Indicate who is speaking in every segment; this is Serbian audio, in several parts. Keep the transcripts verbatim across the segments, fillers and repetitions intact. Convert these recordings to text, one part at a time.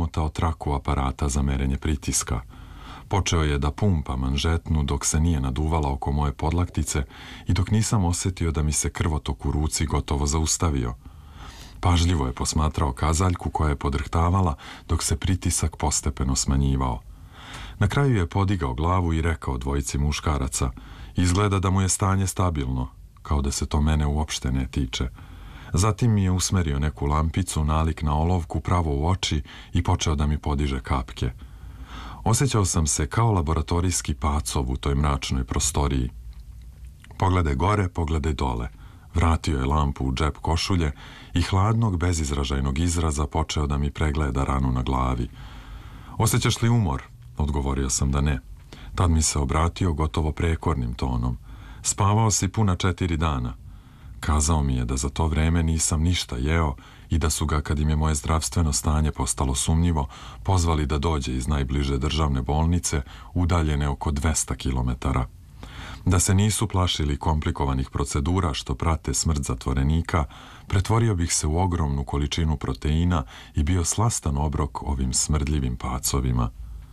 Speaker 1: odmotao traku aparata za merenje pritiska. Počeo je da pumpa manžetnu dok se nije naduvala oko moje podlaktice i dok nisam osjetio da mi se krvotok u ruci gotovo zaustavio. Pažljivo je posmatrao kazaljku koja je podrhtavala dok se pritisak postepeno smanjivao. Na kraju je podigao glavu i rekao dvojici muškaraca: izgleda da mu je stanje stabilno, kao da se to mene uopšte ne tiče. Zatim mi je usmerio neku lampicu nalik na olovku pravo u oči i počeo da mi podiže kapke. Osjećao sam se kao laboratorijski pacov u toj mračnoj prostoriji. Pogledaj gore, pogledaj dole. Vratio je lampu u džep košulje i hladnog, bezizražajnog izraza počeo da mi pregleda ranu na glavi. Osjećaš li umor? Odgovorio sam da ne. Tad mi se obratio gotovo prekornim tonom. Spavao si puna četiri dana. Kazao mi je da za to vreme nisam ništa jeo i da su ga, kad im je moje zdravstveno stanje postalo sumnjivo, pozvali da dođe iz najbliže državne bolnice, udaljene oko dvesta kilometara. Da se nisu plašili komplikovanih procedura što prate smrt zatvorenika, pretvorio bih se u ogromnu količinu proteina i bio slastan obrok ovim smrdljivim pacovima.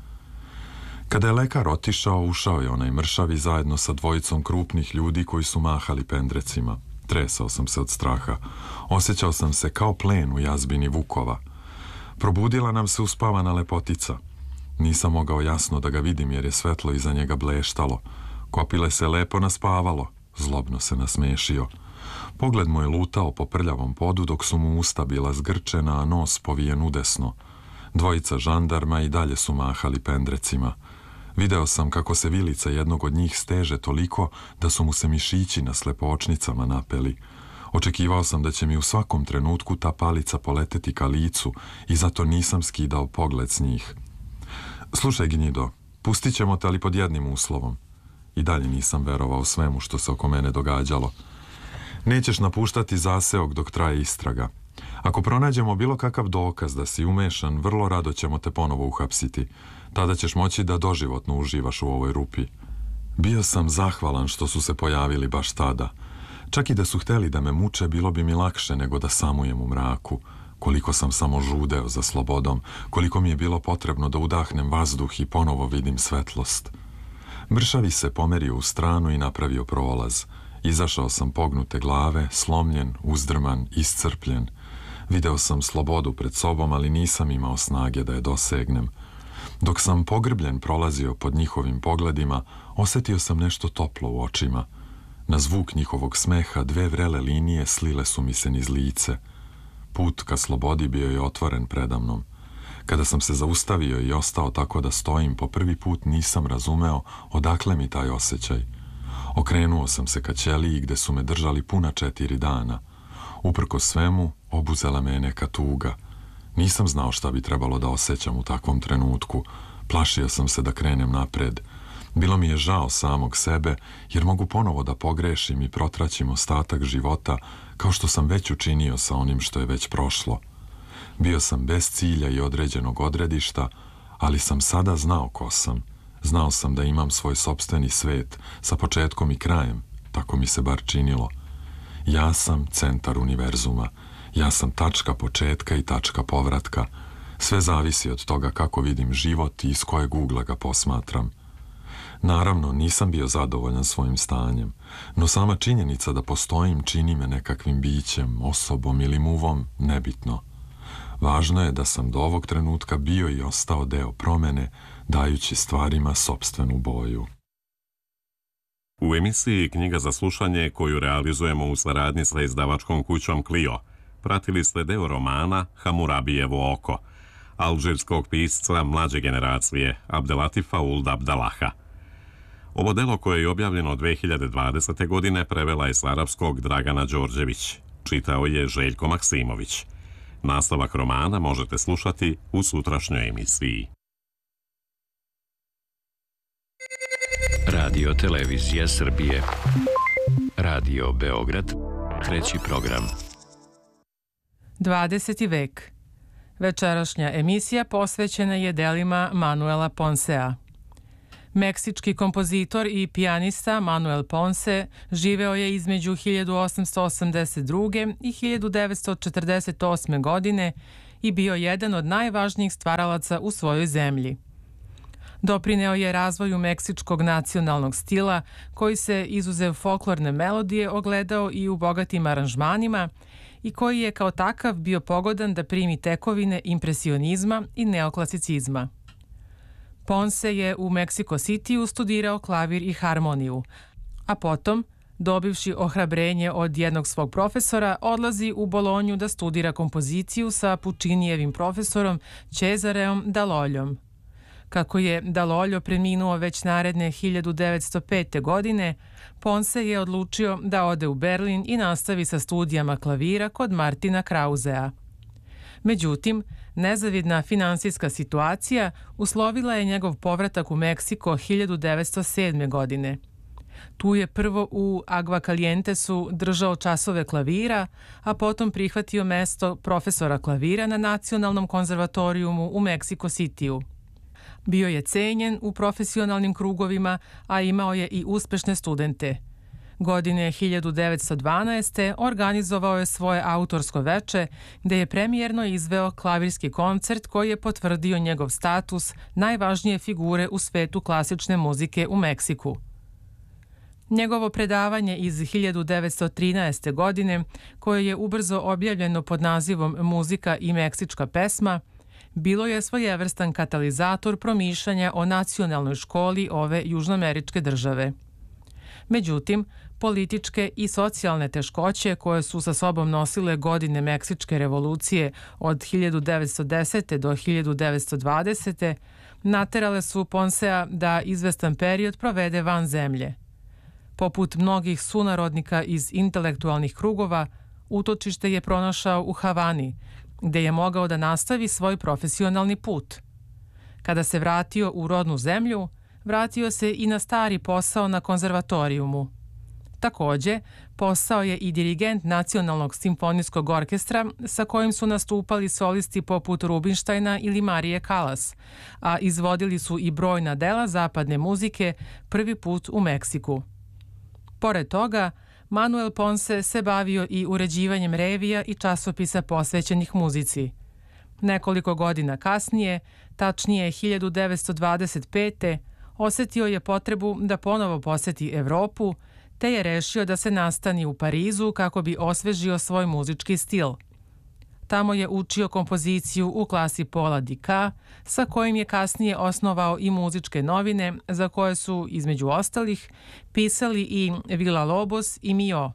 Speaker 1: Kada je lekar otišao, ušao je onaj mršavi zajedno sa dvojicom krupnih ljudi koji su mahali pendrecima. Tresao sam se od straha. Osjećao sam se kao plen u jazbini vukova. Probudila nam se uspavana lepotica. Nisam mogao jasno da ga vidim jer je svetlo iza njega bleštalo. Kopile se lepo naspavalo. Zlobno se nasmešio. Pogled mu je lutao po prljavom podu dok su mu usta bila zgrčena, a nos povijen udesno. Dvojica žandarma i dalje su mahali pendrecima. Video sam kako se vilica jednog od njih steže toliko da su mu se mišići na slepočnicama napeli. Očekivao sam da će mi u svakom trenutku ta palica poleteti ka licu i zato nisam skidao pogled s njih. Slušaj, gnjido, pustit ćemo te, ali pod jednim uslovom. I dalje nisam verovao svemu što se oko mene događalo. Nećeš napuštati zaseok dok traje istraga. Ako pronađemo bilo kakav dokaz da si umešan, vrlo rado ćemo te ponovo uhapsiti. Tada ćeš moći da doživotno uživaš u ovoj rupi. Bio sam zahvalan što su se pojavili baš tada. Čak i da su hteli da me muče, bilo bi mi lakše nego da samujem u mraku. Koliko sam samo žudeo za slobodom, koliko mi je bilo potrebno da udahnem vazduh i ponovo vidim svetlost. Mršavi se pomerio u stranu i napravio prolaz. Izašao sam pognute glave, slomljen, uzdrman, iscrpljen. Video sam slobodu pred sobom, ali nisam imao snage da je dosegnem. Dok sam pogrbljen prolazio pod njihovim pogledima, osjetio sam nešto toplo u očima. Na zvuk njihovog smeha dve vrele linije slile su mi se niz lice. Put ka slobodi bio je otvoren predamnom. Kada sam se zaustavio i ostao tako da stojim, po prvi put nisam razumeo odakle mi taj osjećaj. Okrenuo sam se ka ćeliji gde su me držali puna četiri dana. Uprkos svemu, obuzela me je neka tuga. Nisam znao šta bi trebalo da osjećam u takvom trenutku. Plašio sam se da krenem napred. Bilo mi je žao samog sebe, jer mogu ponovo da pogrešim i protraćim ostatak života, kao što sam već učinio sa onim što je već prošlo. Bio sam bez cilja i određenog odredišta, ali sam sada znao ko sam. Znao sam da imam svoj sopstveni svet, sa početkom i krajem, tako mi se bar činilo. Ja sam centar univerzuma. Ja sam tačka početka i tačka povratka. Sve zavisi od toga kako vidim život i iz kojeg ugla ga posmatram. Naravno, nisam bio zadovoljan svojim stanjem, no sama činjenica da postojim čini me nekakvim bićem, osobom ili muvom nebitno. Važno je da sam do ovog trenutka bio i ostao deo promene, dajući stvarima sopstvenu boju.
Speaker 2: U emisiji Knjiga za slušanje, koju realizujemo u saradnji sa izdavačkom kućom Clio, pratili ste deo romana Hamurabijevo oko, alžirskog pisca mlađe generacije Abdelatifa Ould Abdalaha. Ovo delo, koje je objavljeno dve hiljade dvadesete. godine, prevela je s arapskog Dragana Đorđević. Čitao je Željko Maksimović. Nastavak romana možete slušati u sutrašnjoj emisiji.
Speaker 3: Radio Televizija Srbije. Radio Beograd. Treći program.
Speaker 4: dvadeseti vek. Večerašnja emisija posvećena je delima Manuela Ponsea. Meksički kompozitor i pijanista Manuel Ponce živeo je između hiljadu osamsto osamdeset druge. i hiljadu devetsto četrdeset osme. godine i bio jedan od najvažnijih stvaralaca u svojoj zemlji. Doprineo je razvoju meksičkog nacionalnog stila, koji se izuzev folklorne melodije ogledao i u bogatim aranžmanima i koji je kao takav bio pogodan da primi tekovine impresionizma i neoklasicizma. Ponce je u Meksiko Cityu studirao klavir i harmoniju, a potom, dobivši ohrabrenje od jednog svog profesora, odlazi u Bolonju da studira kompoziciju sa Pučinijevim profesorom Cesareom Daloljom. Kako je Daloljo preminuo već naredne hiljadu devetsto pete. godine, Ponce je odlučio da ode u Berlin i nastavi sa studijama klavira kod Martina Krausea. Međutim, nezavidna finansijska situacija uslovila je njegov povratak u Meksiko hiljadu devetsto sedme. godine. Tu je prvo u Aguascalientesu držao časove klavira, a potom prihvatio mesto profesora klavira na Nacionalnom konzervatorijumu u Meksiko Cityu. Bio je cenjen u profesionalnim krugovima, a imao je i uspešne studente. Godine hiljadu devetsto dvanaeste. organizovao je svoje autorsko veče, gde je premijerno izveo klavirski koncert koji je potvrdio njegov status najvažnije figure u svetu klasične muzike u Meksiku. Njegovo predavanje iz hiljadu devetsto trinaeste. godine, koje je ubrzo objavljeno pod nazivom Muzika i meksička pesma, bilo je svojevrstan katalizator promišljanja o nacionalnoj školi ove južnoameričke države. Međutim, političke i socijalne teškoće koje su sa sobom nosile godine Meksičke revolucije od hiljadu devetsto desete. do hiljadu devetsto dvadesete. naterale su Poncea da izvestan period provede van zemlje. Poput mnogih sunarodnika iz intelektualnih krugova, utočište je pronašao u Havani, gde je mogao da nastavi svoj profesionalni put. Kada se vratio u rodnu zemlju, vratio se i na stari posao na konzervatorijumu. Takođe, posao je i dirigent Nacionalnog simfonijskog orkestra sa kojim su nastupali solisti poput Rubinštajna ili Marije Kalas, a izvodili su i brojna dela zapadne muzike prvi put u Meksiku. Pored toga, Manuel Ponce se bavio i uređivanjem revija i časopisa posvećenih muzici. Nekoliko godina kasnije, tačnije hiljadu devetsto dvadeset pete. osetio je potrebu da ponovo poseti Evropu, te je rešio da se nastani u Parizu kako bi osvežio svoj muzički stil. Tamo je učio kompoziciju u klasi Paula Dika, sa kojim je kasnije osnovao i muzičke novine za koje su, između ostalih, pisali i Villa-Lobos i Mio.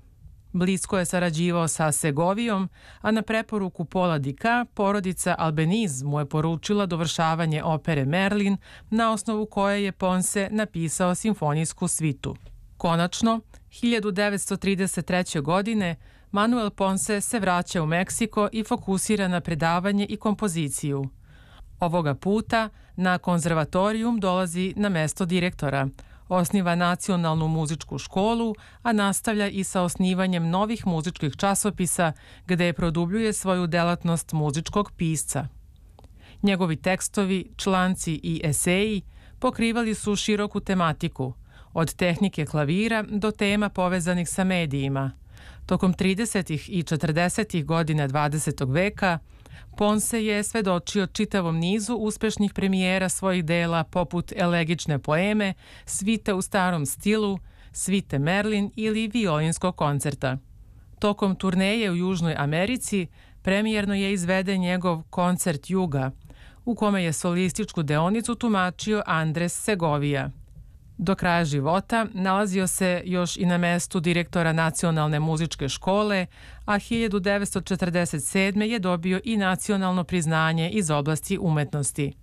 Speaker 4: Blisko je sarađivao sa Segovijom, a na preporuku Paula Dika porodica Albeniz mu je poručila dovršavanje opere Merlin, na osnovu koje je Ponce napisao simfonijsku svitu. Konačno, hiljadu devetsto trideset treće. godine Manuel Ponce se vraća u Meksiko i fokusira na predavanje i kompoziciju. Ovoga puta na konzervatorijum dolazi na mesto direktora, osniva Nacionalnu muzičku školu, a nastavlja i sa osnivanjem novih muzičkih časopisa gde je produbljuje svoju delatnost muzičkog pisca. Njegovi tekstovi, članci i eseji pokrivali su široku tematiku, od tehnike klavira do tema povezanih sa medijima. Tokom tridesetih i četrdesetih godina dvadesetog veka, Ponce je svedočio čitavom nizu uspešnih premijera svojih dela poput elegične poeme, svite u starom stilu, svite Merlin ili violinskog koncerta. Tokom turneje u Južnoj Americi premijerno je izveden njegov koncert Juga, u kome je solističku deonicu tumačio Andres Segovija. Do kraja života nalazio se još i na mestu direktora Nacionalne muzičke škole, a hiljadu devetsto četrdeset sedme. je dobio i nacionalno priznanje iz oblasti umetnosti.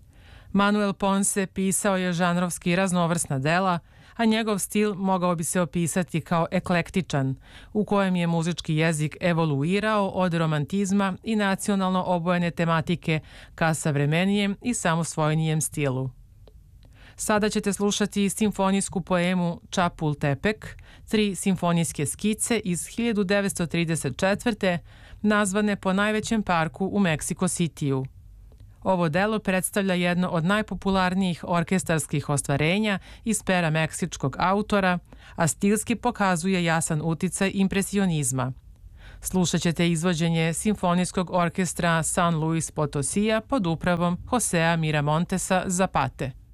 Speaker 4: Manuel Ponce pisao je žanrovski raznovrsna dela, a njegov stil mogao bi se opisati kao eklektičan, u kojem je muzički jezik evoluirao od romantizma i nacionalno obojene tematike ka savremenijem i samosvojnijem stilu. Sada ćete slušati simfonijsku poemu Čapultepek, tri simfonijske skice iz hiljadu devetsto trideset četvrte. nazvane po najvećem parku u Meksiko Cityu. Ovo delo predstavlja jedno od najpopularnijih orkestarskih ostvarenja iz pera meksičkog autora, a stilski pokazuje jasan uticaj impresionizma. Slušat ćete izvođenje Simfonijskog orkestra San Luis Potosija pod upravom Josea Miramontesa Zapate.